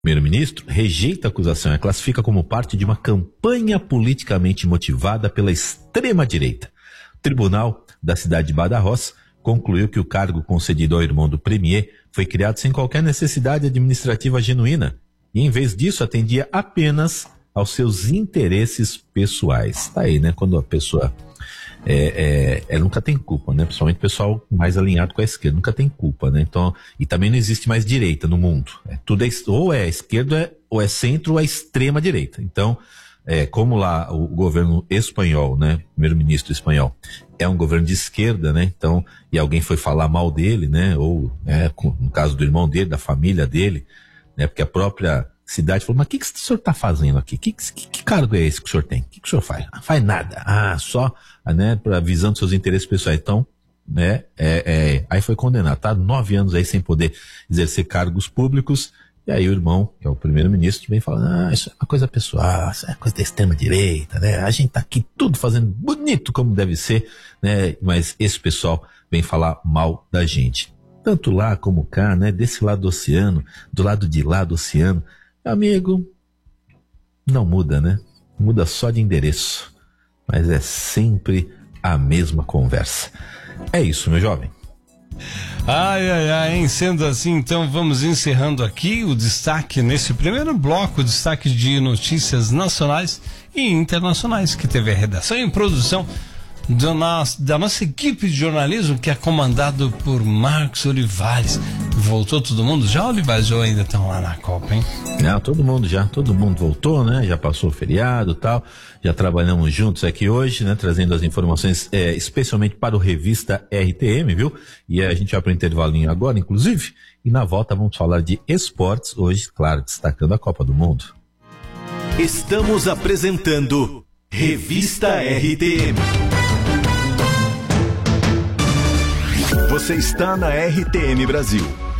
primeiro-ministro rejeita a acusação e a classifica como parte de uma campanha politicamente motivada pela extrema-direita. O Tribunal da cidade de Badajoz concluiu que o cargo concedido ao irmão do premier foi criado sem qualquer necessidade administrativa genuína e, em vez disso, atendia apenas aos seus interesses pessoais. Tá aí, né? Quando a pessoa ela nunca tem culpa, né? Principalmente o pessoal mais alinhado com a esquerda, nunca tem culpa, né? Então, e também não existe mais direita no mundo. Tudo ou é esquerda, ou é centro, ou é extrema direita. Então, como lá o governo espanhol, né? Primeiro-ministro espanhol, é um governo de esquerda, né? Então, e alguém foi falar mal dele, né? Ou, no caso do irmão dele, da família dele, né? Porque a própria cidade falou, mas o que o senhor está fazendo aqui? Que cargo é esse que o senhor tem? O que o senhor faz? Não faz nada. Só, né, visando seus interesses pessoais. Então, né, aí foi condenado, tá? 9 anos aí sem poder exercer cargos públicos. E aí o irmão, que é o primeiro-ministro, vem falando, isso é uma coisa pessoal, isso é coisa da extrema-direita, né? A gente tá aqui tudo fazendo bonito como deve ser, né? Mas esse pessoal vem falar mal da gente. Tanto lá como cá, né? Desse lado do oceano, do lado de lá do oceano. Amigo, não muda, né? Muda só de endereço, mas é sempre a mesma conversa. É isso, meu jovem. Hein? Sendo assim, então vamos encerrando aqui o destaque nesse primeiro bloco, destaque de notícias nacionais e internacionais, que teve a redação e produção da nossa equipe de jornalismo, que é comandado por Marcos Olivares. Voltou todo mundo já, Olivares, ou ainda estão lá na Copa, hein? Não, todo mundo voltou, né? Já passou o feriado e tal, já trabalhamos juntos aqui hoje, né? Trazendo as informações, especialmente para o Revista RTM, viu? E a gente vai para o intervalinho agora, inclusive, e na volta vamos falar de esportes, hoje, claro, destacando a Copa do Mundo. Estamos apresentando Revista RTM. Você está na RTM Brasil.